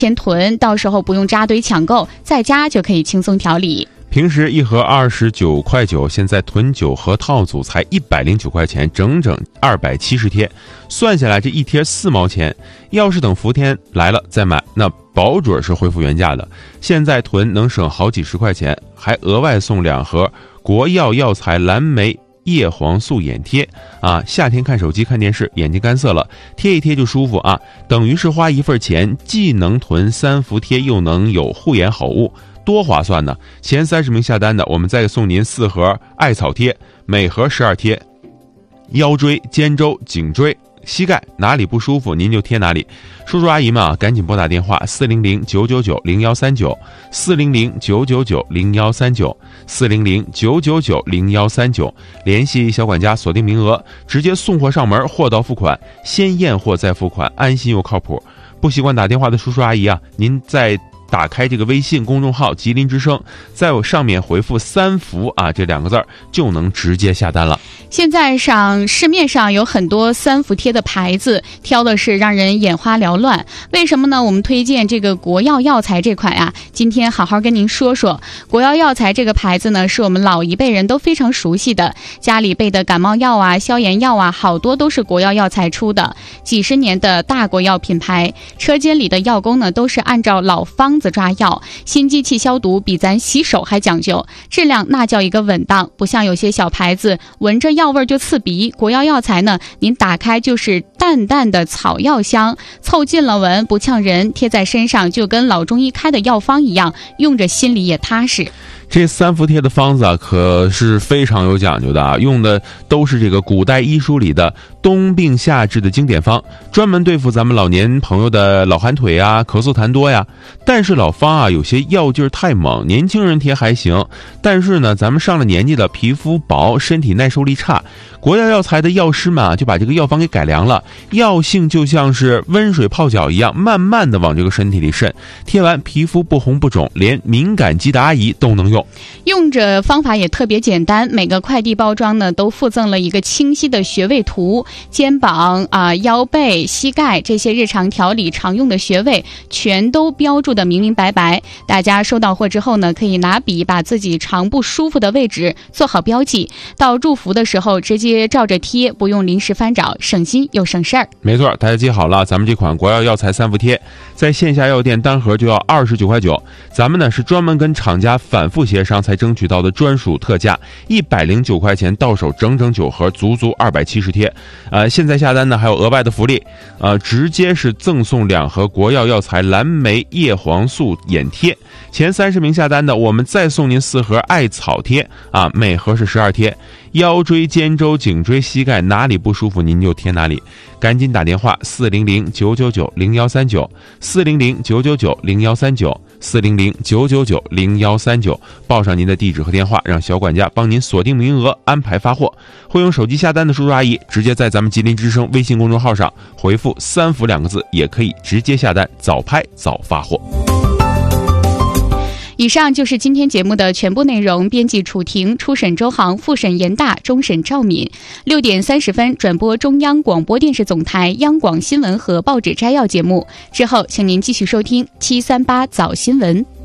先囤，到时候不用扎堆抢购，在家就可以轻松调理。 平时一盒29.9块，现在囤9盒套组才109块钱，整整270贴，算下来这一贴4毛钱。要是等伏天来了再买，那保准是恢复原价的。现在囤能省好几十块钱，还额外送2盒国药药材蓝莓叶黄素眼贴啊，夏天看手机看电视眼睛干涩了，贴一贴就舒服啊，等于是花一份钱，既能囤3伏贴，又能有护眼好物，多划算呢！前30名下单的，我们再送您4盒艾草贴，每盒12贴，腰椎、肩周、颈椎、膝盖哪里不舒服您就贴哪里。叔叔阿姨们啊，赶紧拨打电话400-999-0139 400-999-0139 400-999-0139，联系小管家锁定名额，直接送货上门，货到付款，先验货再付款，安心又靠谱。不习惯打电话的叔叔阿姨啊，您在打开这个微信公众号吉林之声，在我上面回复3伏啊这2个字就能直接下单了。 现在市面上有很多3伏贴的牌子，挑的是让人眼花缭乱。为什么呢？我们推荐这个国药药材这款啊，今天好好跟您说说。国药药材这个牌子呢，是我们老一辈人都非常熟悉的，家里备的感冒药啊、消炎药啊，好多都是国药药材出的，几十年的大国药品牌。车间里的药工呢，都是按照老方子抓药，新机器消毒比咱洗手还讲究，质量那叫一个稳当，不像有些小牌子闻着药味就刺鼻。国药药材呢，您打开就是淡淡的草药香，凑近了闻不呛人，贴在身上就跟老中医开的药方一样，用着心里也踏实。 这3伏贴的方子啊，可是非常有讲究的啊，用的都是这个古代医书里的冬病夏治的经典方，专门对付咱们老年朋友的老寒腿啊、咳嗽痰多呀。但是老方啊，有些药劲儿太猛，年轻人贴还行，但是呢，咱们上了年纪的皮肤薄，身体耐受力差，国药药材的药师们啊，就把这个药方给改良了，药性就像是温水泡脚一样，慢慢的往这个身体里渗，贴完皮肤不红不肿，连敏感肌的阿姨都能用。 用着方法也特别简单，每个快递包装呢都附赠了一个清晰的穴位图，肩膀腰背、膝盖这些日常调理常用的穴位全都标注的明明白白。大家收到货之后呢，可以拿笔把自己常不舒服的位置做好标记，到入伏的时候直接照着贴，不用临时翻找，省心又省事儿。 没错，大家记好了，咱们这款国药药材3伏贴在线下药店单盒就要29.9块，咱们呢是专门跟厂家反复协商才争取到的专属特价，109块钱到手整整9盒，足足270贴。现在下单呢还有额外的福利，直接是赠送2盒国药药材蓝莓叶黄素眼贴。前30名下单的，我们再送您4盒艾草贴啊，每盒是12贴。腰椎、肩周、颈椎、膝盖哪里不舒服您就贴哪里，赶紧打电话400-999-0139 400-999-0139 400-999-0139，报上您的地址和电话，让小管家帮您锁定名额，安排发货。会用手机下单的叔叔阿姨，直接在咱们吉林之声微信公众号上回复3伏2个字，也可以直接下单，早拍早发货。 以上就是今天节目的全部内容，编辑楚婷，初审周航，复审严大，终审赵敏。6点30分转播中央广播电视总台央广新闻和报纸摘要节目，之后请您继续收听738早新闻。